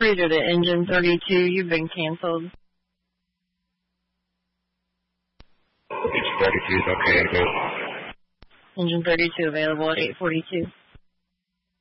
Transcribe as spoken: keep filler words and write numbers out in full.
Cruiser to engine thirty-two, you've been canceled. Engine thirty-two is okay, good. Engine thirty-two available at eight forty-two.